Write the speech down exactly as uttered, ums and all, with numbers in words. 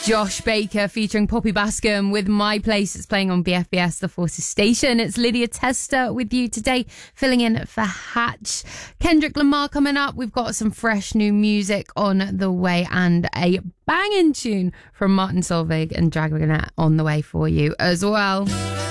Josh Baker featuring Poppy Bascom with My Place. It's playing on B F B S, the Forces Station. It's Lydia Tester with you today, filling in for Hatch. Kendrick Lamar coming up. We've got some fresh new music on the way and a banging tune from Martin Solveig and Dragonette on the way for you as well.